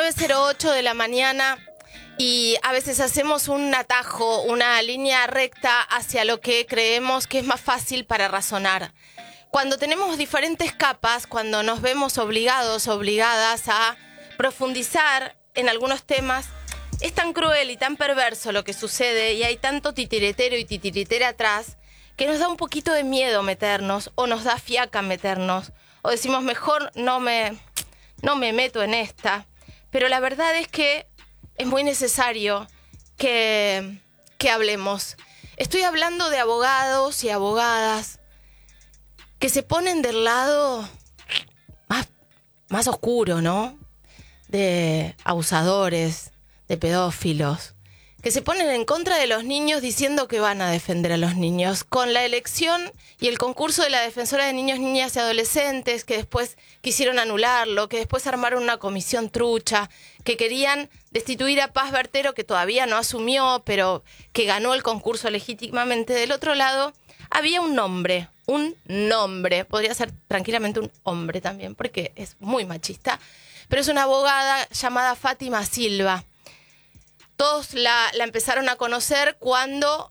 9:08 de la mañana y a veces hacemos un atajo, una línea recta hacia lo que creemos que es más fácil para razonar. Cuando tenemos diferentes capas, cuando nos vemos obligados, obligadas a profundizar en algunos temas, es tan cruel y tan perverso lo que sucede y hay tanto titiritero y titiritera atrás que nos da un poquito de miedo meternos o nos da fiaca meternos o decimos mejor no me meto en esta. Pero la verdad es que es muy necesario que hablemos. Estoy hablando de abogados y abogadas que se ponen del lado más oscuro, ¿no? De abusadores, de pedófilos, que se ponen en contra de los niños diciendo que van a defender a los niños, con la elección y el concurso de la defensora de niños, niñas y adolescentes, que después quisieron anularlo, que después armaron una comisión trucha, que querían destituir a Paz Bertero, que todavía no asumió, pero que ganó el concurso legítimamente. Del otro lado había un nombre, podría ser tranquilamente un hombre también, porque es muy machista, pero es una abogada llamada Fátima Silva. Todos la empezaron a conocer cuando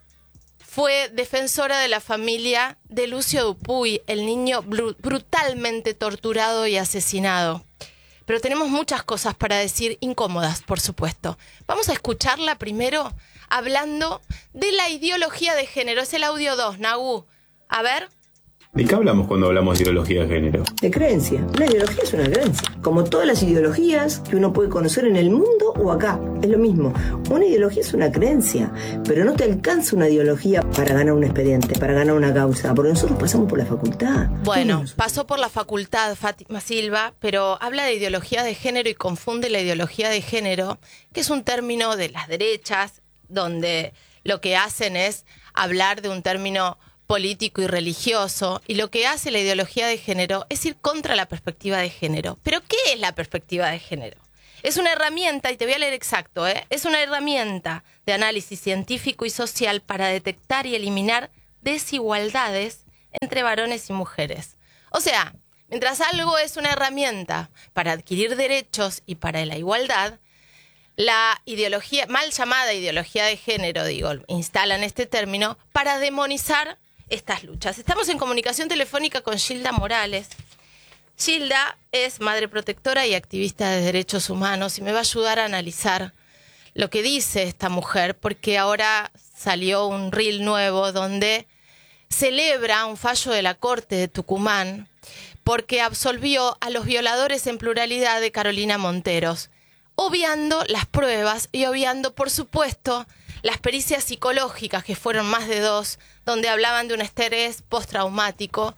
fue defensora de la familia de Lucio Dupuy, el niño brutalmente torturado y asesinado. Pero tenemos muchas cosas para decir, incómodas, por supuesto. Vamos a escucharla primero hablando de la ideología de género. Es el audio 2, Nagu. A ver. ¿De qué hablamos cuando hablamos de ideología de género? De creencia. Una ideología es una creencia. Como todas las ideologías que uno puede conocer en el mundo o acá. Es lo mismo. Una ideología es una creencia, pero no te alcanza una ideología para ganar un expediente, para ganar una causa, porque nosotros pasamos por la facultad. Bueno, pasó por la facultad Fátima Silva, pero habla de ideología de género y confunde la ideología de género, que es un término de las derechas, donde lo que hacen es hablar de un término político y religioso, y lo que hace la ideología de género es ir contra la perspectiva de género. ¿Pero qué es la perspectiva de género? Es una herramienta, y te voy a leer exacto, es una herramienta de análisis científico y social para detectar y eliminar desigualdades entre varones y mujeres. O sea, mientras algo es una herramienta para adquirir derechos y para la igualdad, la ideología, mal llamada ideología de género, instalan este término para demonizar estas luchas. Estamos en comunicación telefónica con Gilda Morales. Gilda es madre protectora y activista de derechos humanos y me va a ayudar a analizar lo que dice esta mujer, porque ahora salió un reel nuevo donde celebra un fallo de la Corte de Tucumán porque absolvió a los violadores en pluralidad de Carolina Monteros, obviando las pruebas y obviando, por supuesto, las pericias psicológicas, que fueron más de 2, donde hablaban de un estrés postraumático.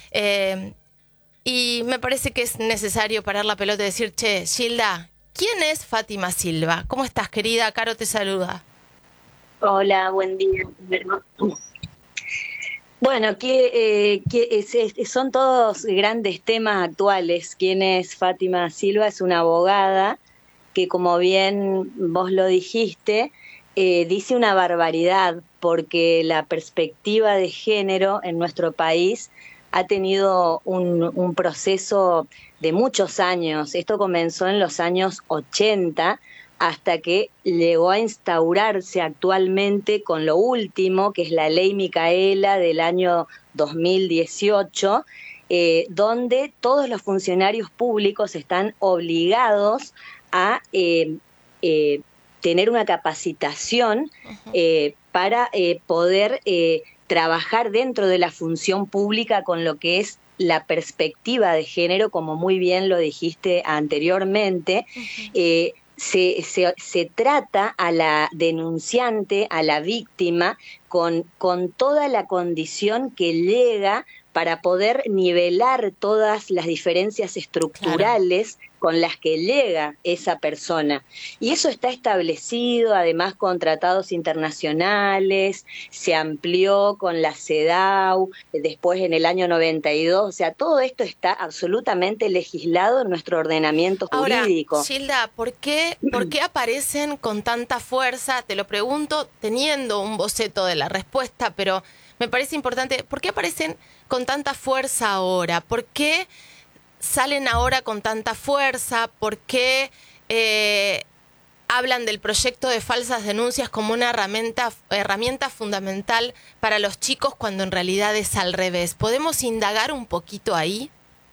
Y me parece que es necesario parar la pelota y decir, che, Gilda, ¿quién es Fátima Silva? ¿Cómo estás, querida? Caro te saluda. Hola, buen día. Bueno, son todos grandes temas actuales. ¿Quién es Fátima Silva? Es una abogada que, como bien vos lo dijiste, dice una barbaridad, porque la perspectiva de género en nuestro país ha tenido un proceso de muchos años. Esto comenzó en los años 80 hasta que llegó a instaurarse actualmente con lo último, que es la Ley Micaela del año 2018, donde todos los funcionarios públicos están obligados a tener una capacitación para poder trabajar dentro de la función pública con lo que es la perspectiva de género, como muy bien lo dijiste anteriormente. Se trata a la denunciante, a la víctima, con toda la condición que llega para poder nivelar todas las diferencias estructurales, claro, con las que llega esa persona. Y eso está establecido, además, con tratados internacionales, se amplió con la CEDAW, después en el año 92, o sea, todo esto está absolutamente legislado en nuestro ordenamiento jurídico. Ahora, Gilda, ¿por qué aparecen con tanta fuerza? Te lo pregunto teniendo un boceto de la respuesta, pero me parece importante. ¿Por qué aparecen con tanta fuerza ahora? ¿Por qué salen ahora con tanta fuerza? ¿Por qué hablan del proyecto de falsas denuncias como una herramienta fundamental para los chicos cuando en realidad es al revés. ¿Podemos indagar un poquito ahí?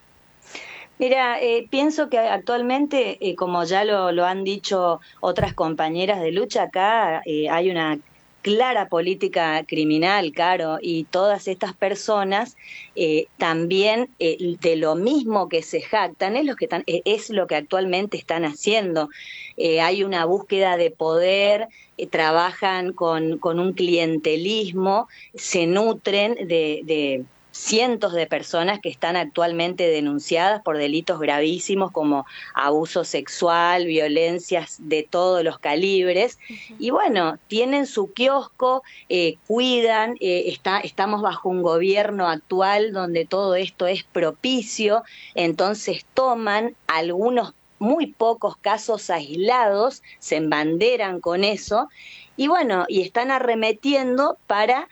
Mira, pienso que actualmente, como ya lo han dicho otras compañeras de lucha, acá hay una clara política criminal, Caro, y todas estas personas también de lo mismo que se jactan es lo que actualmente están haciendo. Hay una búsqueda de poder, trabajan con un clientelismo, se nutren de cientos de personas que están actualmente denunciadas por delitos gravísimos como abuso sexual, violencias de todos los calibres. Uh-huh. Y bueno, tienen su kiosco, cuidan, estamos bajo un gobierno actual donde todo esto es propicio, entonces toman algunos muy pocos casos aislados, se embanderan con eso, y bueno, y están arremetiendo para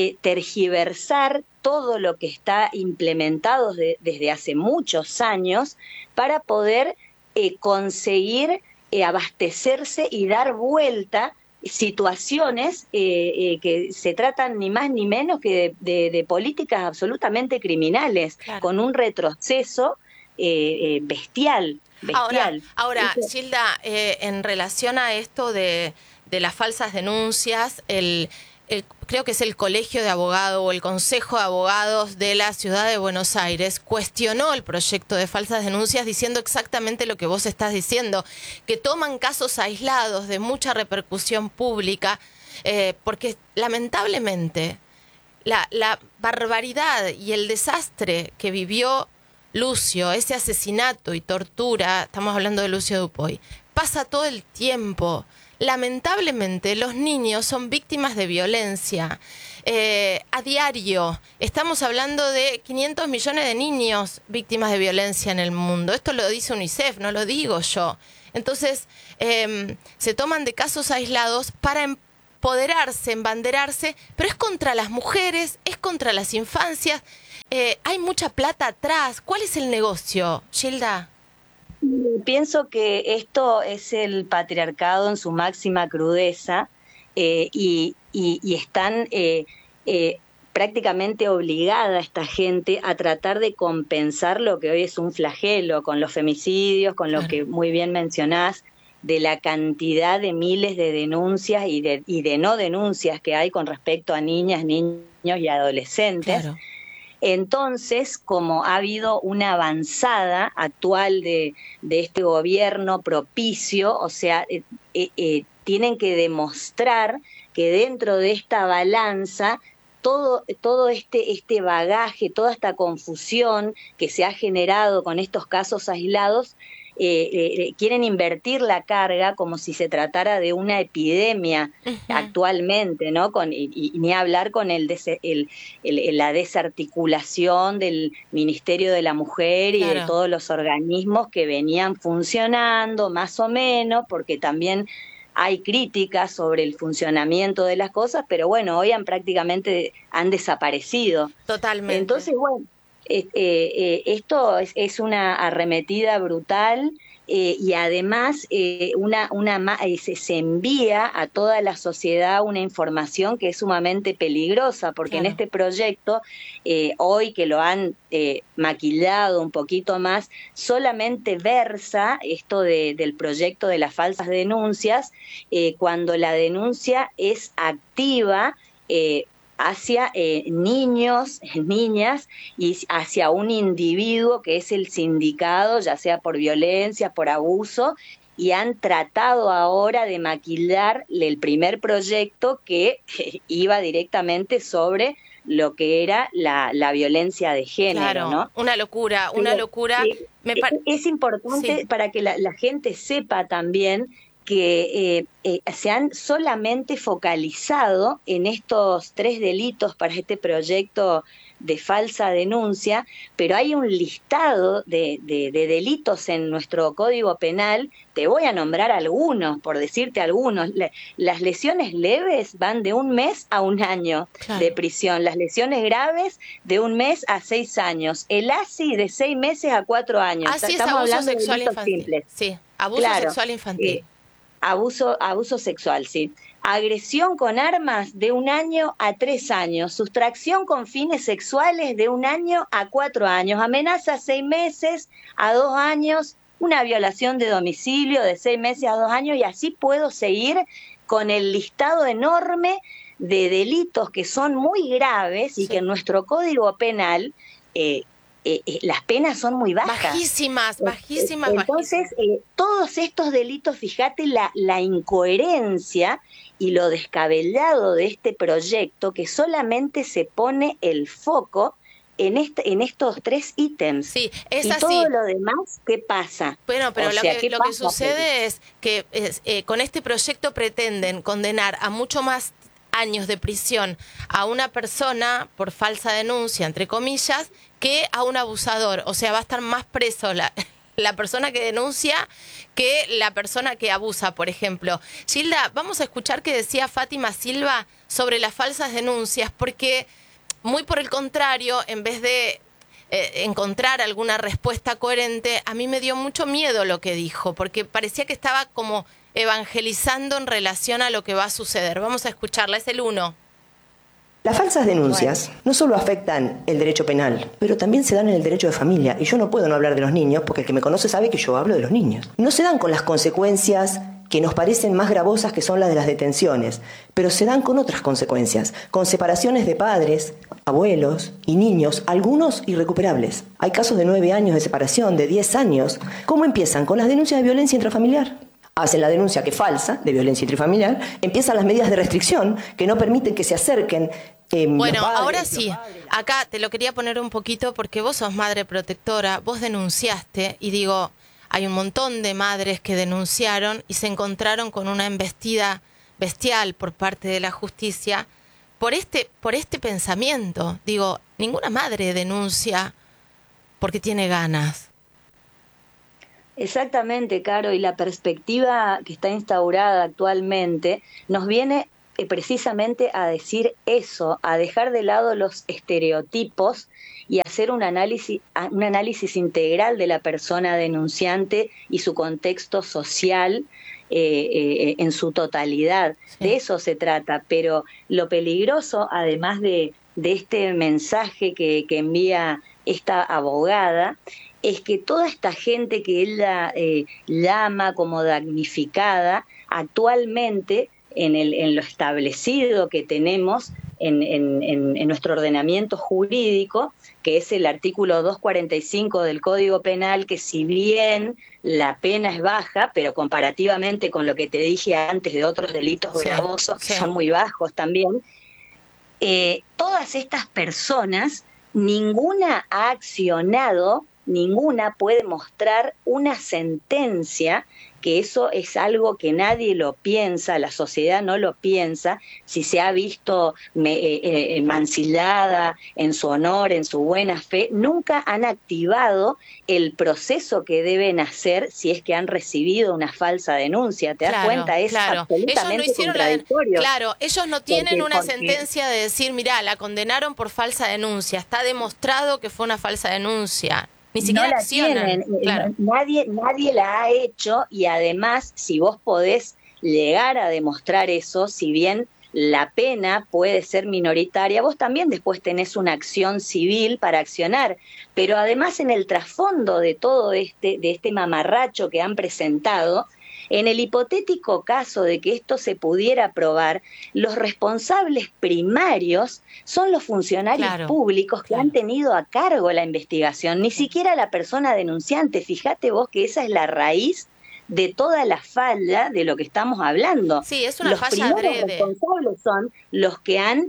tergiversar todo lo que está implementado desde hace muchos años para poder conseguir abastecerse y dar vuelta situaciones que se tratan ni más ni menos que de políticas absolutamente criminales, claro, con un retroceso bestial. Ahora, Gilda, en relación a esto de las falsas denuncias, creo que es el Colegio de Abogados o el Consejo de Abogados de la Ciudad de Buenos Aires cuestionó el proyecto de falsas denuncias diciendo exactamente lo que vos estás diciendo, que toman casos aislados de mucha repercusión pública, porque lamentablemente la barbaridad y el desastre que vivió Lucio, ese asesinato y tortura, estamos hablando de Lucio Dupuy, pasa todo el tiempo. Lamentablemente, los niños son víctimas de violencia a diario. Estamos hablando de 500 millones de niños víctimas de violencia en el mundo. Esto lo dice UNICEF, no lo digo yo. Entonces, se toman de casos aislados para empoderarse, embanderarse, pero es contra las mujeres, es contra las infancias. Hay mucha plata atrás. ¿Cuál es el negocio, Gilda? Pienso que esto es el patriarcado en su máxima crudeza y están prácticamente obligada esta gente a tratar de compensar lo que hoy es un flagelo con los femicidios, con lo que muy bien mencionás, de la cantidad de miles de denuncias y de no denuncias que hay con respecto a niñas, niños y adolescentes. Claro. Entonces, como ha habido una avanzada actual de este gobierno propicio, o sea, tienen que demostrar que dentro de esta balanza todo este bagaje, toda esta confusión que se ha generado con estos casos aislados, quieren invertir la carga como si se tratara de una epidemia actualmente, ¿no? Y ni hablar con la desarticulación del Ministerio de la Mujer y de todos los organismos que venían funcionando más o menos, porque también hay críticas sobre el funcionamiento de las cosas, pero bueno, hoy prácticamente han desaparecido. Totalmente. Entonces, bueno, esto es una arremetida brutal y además se envía a toda la sociedad una información que es sumamente peligrosa, porque en este proyecto, hoy que lo han maquillado un poquito más, solamente versa esto del proyecto de las falsas denuncias cuando la denuncia es activa, hacia niños, niñas y hacia un individuo que es el sindicado, ya sea por violencia, por abuso, y han tratado ahora de maquillar el primer proyecto que iba directamente sobre lo que era la violencia de género, ¿no? Una locura, una locura. Es importante para que la gente sepa también que se han solamente focalizado en estos 3 delitos para este proyecto de falsa denuncia, pero hay un listado de delitos en nuestro Código Penal. Te voy a nombrar algunos, por decirte algunos. Las lesiones leves van de 1 mes a 1 año de prisión, las lesiones graves de 1 mes a 6 años, el ASI de 6 meses a 4 años. Así Estamos es, abuso hablando sexual de delitos infantil. simples. Sí. Abuso sexual infantil. Abuso sexual, sí. Agresión con armas de 1 año a 3 años, sustracción con fines sexuales de 1 año a 4 años, amenaza 6 meses a 2 años, una violación de domicilio de 6 meses a 2 años, y así puedo seguir con el listado enorme de delitos que son muy graves y que en nuestro Código Penal las penas son muy bajas. Bajísimas. Entonces, todos estos delitos, fíjate la incoherencia y lo descabellado de este proyecto, que solamente se pone el foco en estos 3 ítems. Sí, es y así. todo lo demás, ¿qué pasa? Bueno, pero lo que sucede es que con este proyecto pretenden condenar a mucho más años de prisión a una persona por falsa denuncia, entre comillas, que a un abusador. O sea, va a estar más preso la persona que denuncia que la persona que abusa, por ejemplo. Gilda, vamos a escuchar qué decía Fátima Silva sobre las falsas denuncias, porque muy por el contrario, en vez de encontrar alguna respuesta coherente, a mí me dio mucho miedo lo que dijo, porque parecía que estaba como evangelizando en relación a lo que va a suceder. Vamos a escucharla, es el 1. Las falsas denuncias no solo afectan el derecho penal, pero también se dan en el derecho de familia. Y yo no puedo no hablar de los niños, porque el que me conoce sabe que yo hablo de los niños. No se dan con las consecuencias que nos parecen más gravosas, que son las de las detenciones, pero se dan con otras consecuencias, con separaciones de padres, abuelos y niños, algunos irrecuperables. Hay casos de 9 años de separación, de 10 años. ¿Cómo empiezan? Con las denuncias de violencia intrafamiliar. Hacen la denuncia que es falsa, de violencia intrafamiliar, empiezan las medidas de restricción que no permiten que se acerquen. Bueno, ahora sí, acá te lo quería poner un poquito porque vos sos madre protectora, vos denunciaste, y digo, hay un montón de madres que denunciaron y se encontraron con una embestida bestial por parte de la justicia por este pensamiento. Digo, ninguna madre denuncia porque tiene ganas. Exactamente, Caro, y la perspectiva que está instaurada actualmente nos viene precisamente a decir eso, a dejar de lado los estereotipos y hacer un análisis integral de la persona denunciante y su contexto social en su totalidad. Sí. De eso se trata, pero lo peligroso, además de este mensaje que envía esta abogada, es que toda esta gente que ella llama como damnificada, actualmente en lo establecido que tenemos en nuestro ordenamiento jurídico, que es el artículo 245 del Código Penal, que si bien la pena es baja, pero comparativamente con lo que te dije antes de otros delitos gravosos, que son muy bajos también, todas estas personas, ninguna ha accionado, ninguna puede mostrar una sentencia, que eso es algo que nadie lo piensa, la sociedad no lo piensa, si se ha visto mancillada en su honor, en su buena fe, nunca han activado el proceso que deben hacer si es que han recibido una falsa denuncia. ¿Te das cuenta? Es absolutamente ellos no hicieron contradictorio. Ellos no tienen una sentencia de decir, mirá, la condenaron por falsa denuncia, está demostrado que fue una falsa denuncia. Ni siquiera no la accionan. Tienen, claro. Nadie la ha hecho, y además, si vos podés llegar a demostrar eso, si bien la pena puede ser minoritaria, vos también después tenés una acción civil para accionar, pero además en el trasfondo de todo de este mamarracho que han presentado, en el hipotético caso de que esto se pudiera probar, los responsables primarios son los funcionarios públicos que han tenido a cargo la investigación, ni siquiera la persona denunciante. Fíjate vos que esa es la raíz de toda la falla de lo que estamos hablando. Sí, es una falla adrede. Los primeros responsables son los que han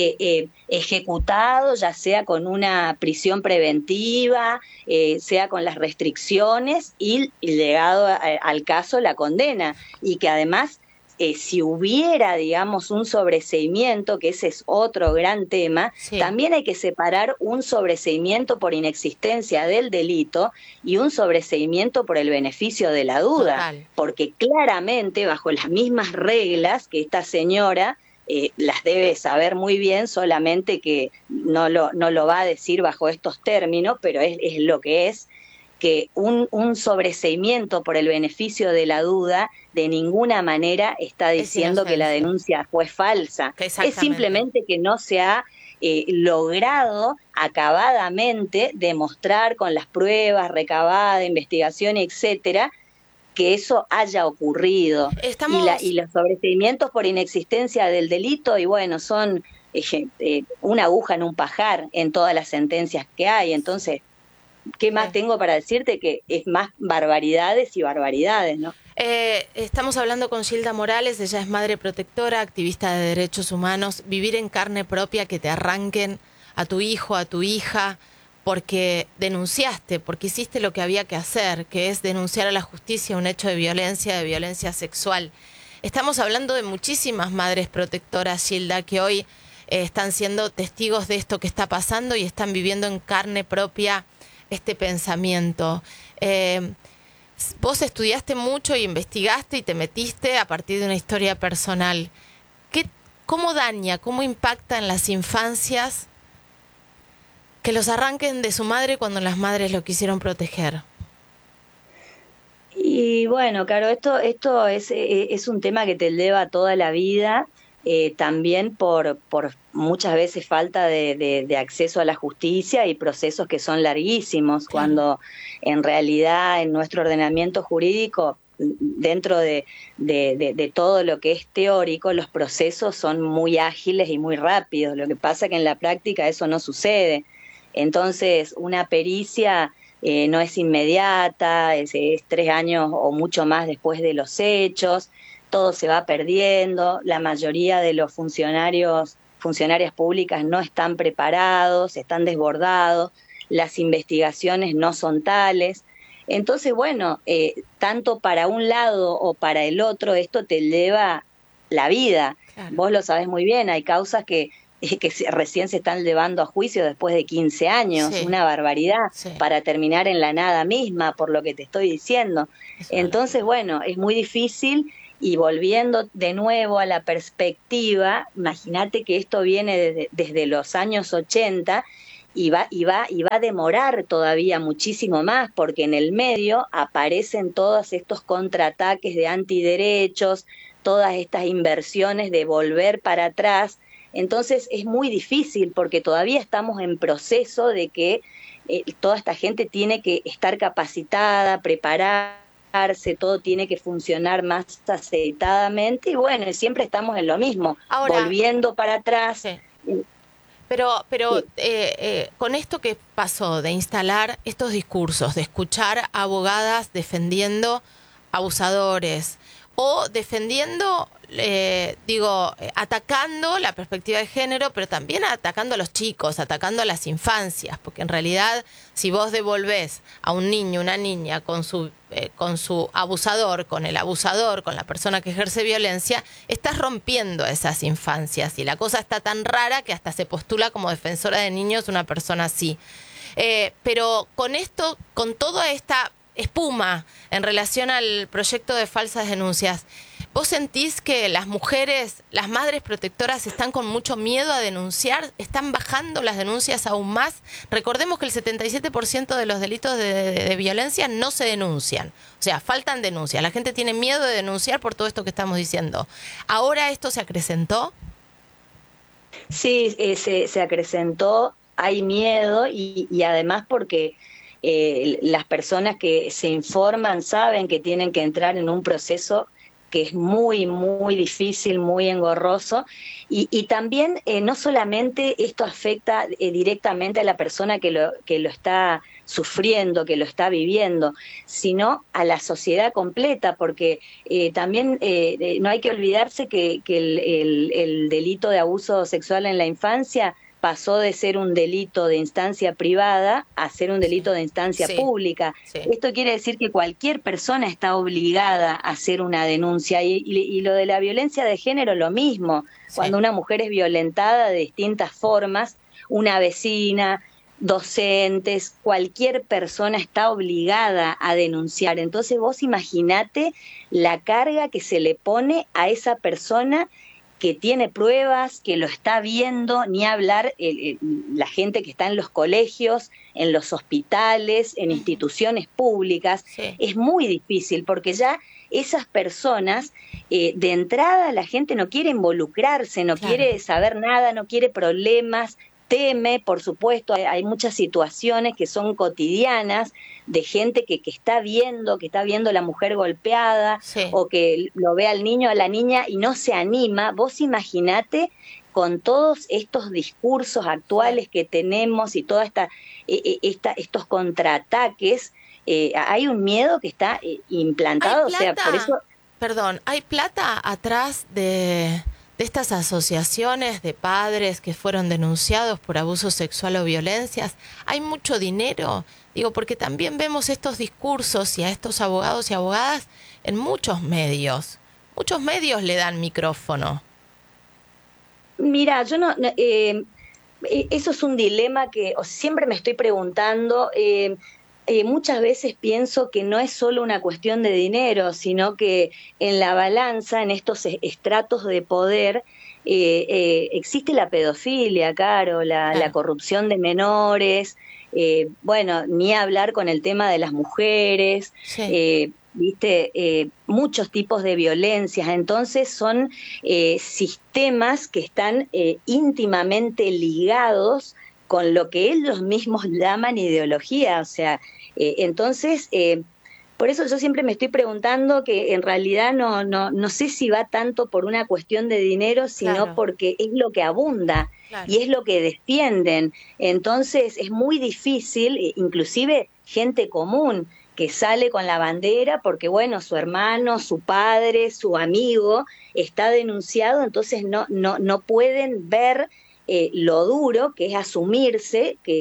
ejecutado, ya sea con una prisión preventiva, sea con las restricciones, y llegado al caso la condena, y que además si hubiera, digamos, un sobreseimiento, que ese es otro gran tema, también hay que separar un sobreseimiento por inexistencia del delito y un sobreseimiento por el beneficio de la duda, porque claramente bajo las mismas reglas que esta señora las debe saber muy bien, solamente que no lo va a decir bajo estos términos, pero es lo que es. que un sobreseimiento por el beneficio de la duda de ninguna manera está diciendo que la denuncia fue falsa. Es simplemente que no se ha logrado acabadamente demostrar con las pruebas recabadas, investigación, etcétera, que eso haya ocurrido. Y los sobreseimientos por inexistencia del delito, y bueno, son una aguja en un pajar en todas las sentencias que hay. Entonces, ¿qué más tengo para decirte? Que es más barbaridades y barbaridades, ¿no? Estamos hablando con Gilda Morales, ella es madre protectora, activista de derechos humanos. Vivir en carne propia que te arranquen a tu hijo, a tu hija, porque denunciaste, porque hiciste lo que había que hacer, que es denunciar a la justicia un hecho de violencia sexual. Estamos hablando de muchísimas madres protectoras, Gilda, que hoy están siendo testigos de esto que está pasando y están viviendo en carne propia este pensamiento. Vos estudiaste mucho y investigaste y te metiste a partir de una historia personal. ¿Cómo daña, cómo impacta en las infancias que los arranquen de su madre cuando las madres lo quisieron proteger? Y bueno, claro, esto es un tema que te lleva toda la vida. También por muchas veces falta de acceso a la justicia y procesos que son larguísimos, claro, cuando en realidad en nuestro ordenamiento jurídico, dentro de todo lo que es teórico, los procesos son muy ágiles y muy rápidos. Lo que pasa es que en la práctica eso no sucede. Entonces, una pericia no es inmediata, es 3 años o mucho más después de los hechos. Todo se va perdiendo, la mayoría de los funcionarias públicas no están preparados, están desbordados, las investigaciones no son tales. Entonces, bueno, tanto para un lado o para el otro, esto te lleva la vida. Claro. Vos lo sabés muy bien, hay causas que recién se están llevando a juicio después de 15 años, sí, una barbaridad, sí, para terminar en la nada misma, por lo que te estoy diciendo. Entonces, bueno, es muy difícil. Y volviendo de nuevo a la perspectiva, imagínate que esto viene desde los años 80 y va a demorar todavía muchísimo más, porque en el medio aparecen todos estos contraataques de antiderechos, todas estas inversiones de volver para atrás. Entonces es muy difícil porque todavía estamos en proceso de que toda esta gente tiene que estar capacitada, preparada, todo tiene que funcionar más aceitadamente y bueno, siempre estamos en lo mismo. Ahora, volviendo para atrás. Sí. Pero sí, con esto que pasó de instalar estos discursos, de escuchar a abogadas defendiendo abusadores o defendiendo, atacando la perspectiva de género, pero también atacando a los chicos, atacando a las infancias, porque en realidad si vos devolvés a un niño, una niña con su abusador, con el abusador, con la persona que ejerce violencia, estás rompiendo esas infancias y la cosa está tan rara que hasta se postula como defensora de niños una persona así. Pero con esto, con toda esta espuma en relación al proyecto de falsas denuncias, ¿vos sentís que las mujeres, las madres protectoras están con mucho miedo a denunciar? ¿Están bajando las denuncias aún más? Recordemos que el 77% de los delitos de violencia no se denuncian. O sea, faltan denuncias. La gente tiene miedo de denunciar por todo esto que estamos diciendo. ¿Ahora esto se acrecentó? Sí, se acrecentó. Hay miedo y además porque las personas que se informan saben que tienen que entrar en un proceso que es muy, muy difícil, muy engorroso, y también no solamente esto afecta directamente a la persona que lo está sufriendo, que lo está viviendo, sino a la sociedad completa, porque también no hay que olvidarse que el delito de abuso sexual en la infancia pasó de ser un delito de instancia privada a ser un delito de instancia pública. Sí. Esto quiere decir que cualquier persona está obligada a hacer una denuncia y lo de la violencia de género lo mismo. Sí. Cuando una mujer es violentada de distintas formas, una vecina, docentes, cualquier persona está obligada a denunciar. Entonces vos imaginate la carga que se le pone a esa persona que tiene pruebas, que lo está viendo, ni hablar la gente que está en los colegios, en los hospitales, en instituciones públicas. Sí. Es muy difícil porque ya esas personas, de entrada la gente no quiere involucrarse, no quiere saber nada, no quiere problemas, teme, por supuesto, hay muchas situaciones que son cotidianas de gente que está viendo la mujer golpeada, o que lo ve al niño, a la niña y no se anima. Vos imaginate con todos estos discursos actuales que tenemos y toda estos contraataques, hay un miedo que está implantado, o sea, por eso... Perdón, ¿hay plata atrás de estas asociaciones de padres que fueron denunciados por abuso sexual o violencias? ¿Hay mucho dinero? Digo, porque también vemos estos discursos y a estos abogados y abogadas en muchos medios. Muchos medios le dan micrófono. Mira, yo no eso es un dilema que siempre me estoy preguntando. Muchas veces pienso que no es solo una cuestión de dinero, sino que en la balanza, en estos estratos de poder, existe la pedofilia, la corrupción de menores, bueno, ni hablar con el tema de las mujeres, muchos tipos de violencias. Entonces son sistemas que están íntimamente ligados con lo que ellos mismos llaman ideología, o sea, entonces, por eso yo siempre me estoy preguntando que en realidad no sé si va tanto por una cuestión de dinero, sino porque es lo que abunda y es lo que defienden. Entonces es muy difícil, inclusive gente común que sale con la bandera porque, bueno, su hermano, su padre, su amigo está denunciado, entonces no pueden ver lo duro que es asumirse, que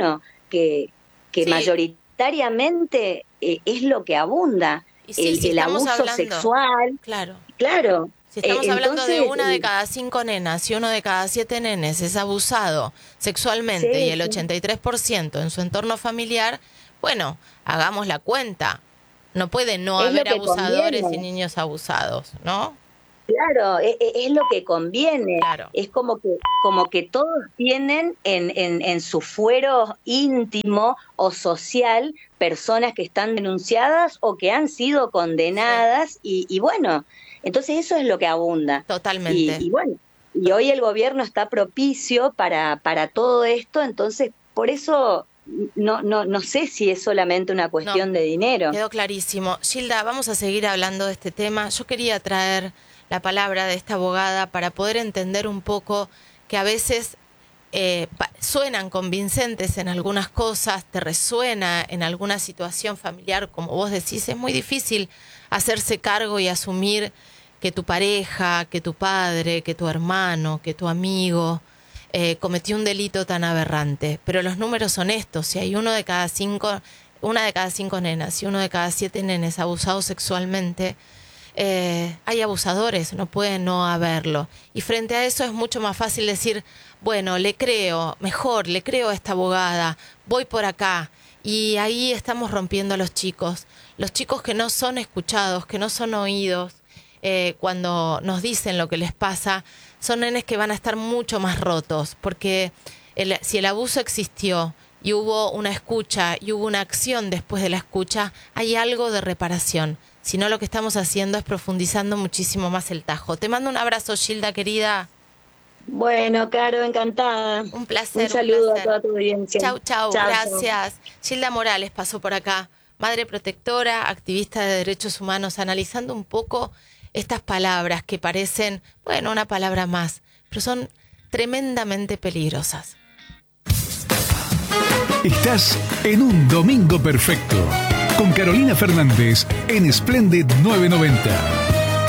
mayoritariamente es lo de abunda, el abuso sexual. Claro. Si estamos hablando de 1 de cada 5 nenas y 1 de cada 7 nenes es abusado sexualmente y el 83% en su entorno familiar, bueno, hagamos la cuenta. No puede no haber abusadores y niños abusados, ¿no? Claro, es lo que conviene. Es como que todos tienen en su fuero íntimo o social personas que están denunciadas o que han sido condenadas y bueno, entonces eso es lo que abunda. Totalmente. Y bueno, y hoy el gobierno está propicio para todo esto, entonces por eso no sé si es solamente una cuestión de dinero. Quedó clarísimo. Gilda, vamos a seguir hablando de este tema. Yo quería traer la palabra de esta abogada para poder entender un poco que a veces suenan convincentes en algunas cosas, te resuena en alguna situación familiar, como vos decís, es muy difícil hacerse cargo y asumir que tu pareja, que tu padre, que tu hermano, que tu amigo cometió un delito tan aberrante. Pero los números son estos, si hay 1 de cada 5 nenas y 1 de cada 7 nenes abusados sexualmente, hay abusadores, no puede no haberlo. Y frente a eso es mucho más fácil decir, bueno, le creo a esta abogada, voy por acá. Y ahí estamos rompiendo a los chicos que no son escuchados, que no son oídos. Cuando nos dicen lo que les pasa, son nenes que van a estar mucho más rotos, porque si el abuso existió y hubo una escucha y hubo una acción después de la escucha, hay algo de reparación. Si no, lo que estamos haciendo es profundizando muchísimo más el tajo. Te mando un abrazo, Gilda, querida. Bueno, Caro, encantada. Un placer. Un saludo a toda tu audiencia. Chau, gracias. Gilda Morales pasó por acá, madre protectora, activista de derechos humanos, analizando un poco estas palabras que parecen, bueno, una palabra más, pero son tremendamente peligrosas. Estás en un domingo perfecto con Carolina Fernández en Splendid 990.